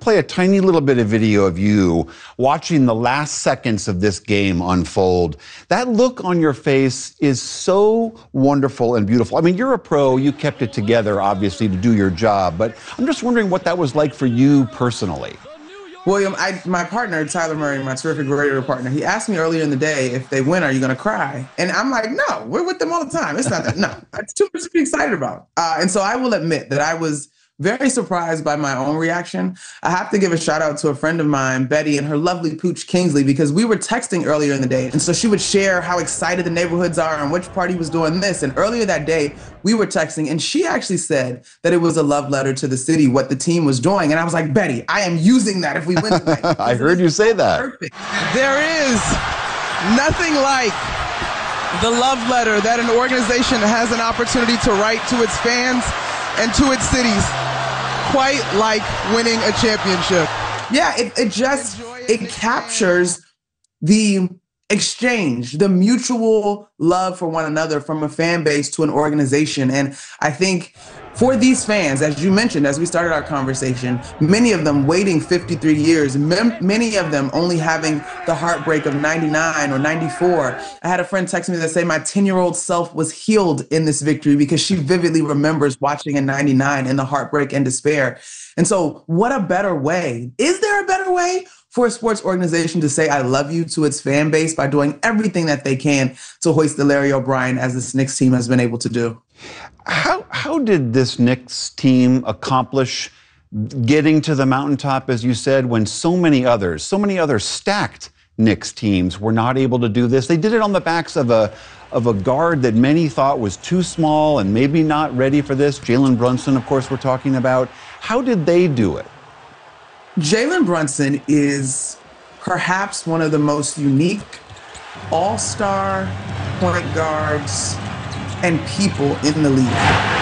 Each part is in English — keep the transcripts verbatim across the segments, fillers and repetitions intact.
play a tiny little bit of video of you watching the last seconds of this game unfold. That look on your face is so wonderful and beautiful. I mean, you're a pro. You kept it together, obviously, to do your job. But I'm just wondering what that was like for you personally. William, I, my partner, Tyler Murray, my terrific radio partner, he asked me earlier in the day, if they win, are you going to cry? And I'm like, no, we're with them all the time. It's not that. No, it's too much to be excited about. Uh, and so I will admit that I was very surprised by my own reaction. I have to give a shout out to a friend of mine, Betty, and her lovely pooch, Kingsley, because we were texting earlier in the day. And so she would share how excited the neighborhoods are and which party was doing this. And earlier that day, we were texting, and she actually said that it was a love letter to the city, what the team was doing. And I was like, Betty, I am using that if we win tonight. I heard you say that. Perfect. There is nothing like the love letter that an organization has an opportunity to write to its fans and to its cities, quite like winning a championship. Yeah, it, it just, it captures the exchange, the mutual love for one another from a fan base to an organization. And I think for these fans, as you mentioned, as we started our conversation, many of them waiting fifty-three years, many of them only having the heartbreak of ninety-nine or ninety-four. I had a friend text me that say my ten-year-old self was healed in this victory because she vividly remembers watching in ninety-nine and the heartbreak and despair. And so what a better way? Is there a better way for a sports organization to say I love you to its fan base by doing everything that they can to hoist the Larry O'Brien as this Knicks team has been able to do? How, how did this Knicks team accomplish getting to the mountaintop, as you said, when so many others, so many other stacked Knicks teams were not able to do this? They did it on the backs of a, of a guard that many thought was too small and maybe not ready for this. Jalen Brunson, of course, we're talking about. How did they do it? Jalen Brunson is perhaps one of the most unique all-star point guards and people in the league.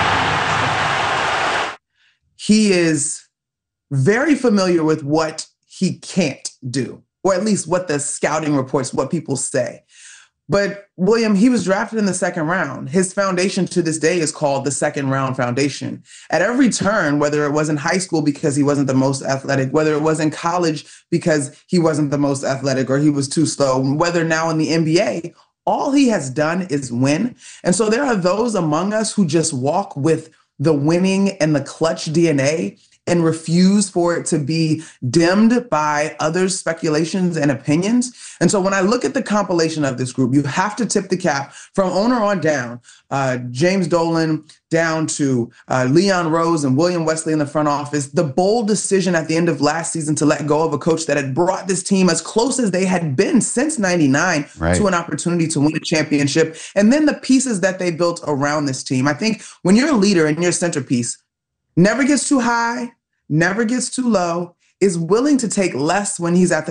He is very familiar with what he can't do, or at least what the scouting reports, what people say. But William, he was drafted in the second round. His foundation to this day is called the Second Round Foundation. At every turn, whether it was in high school because he wasn't the most athletic, whether it was in college because he wasn't the most athletic or he was too slow, whether now in the N B A, all he has done is win. And so there are those among us who just walk with the winning and the clutch D N A and refuse for it to be dimmed by others' speculations and opinions. And so when I look at the compilation of this group, you have to tip the cap from owner on down, uh, James Dolan down to uh, Leon Rose and William Wesley in the front office, the bold decision at the end of last season to let go of a coach that had brought this team as close as they had been since ninety-nine right. to an opportunity to win a championship. And then the pieces that they built around this team. I think when you're a leader and your centerpiece never gets too high, never gets too low, is willing to take less when he's at the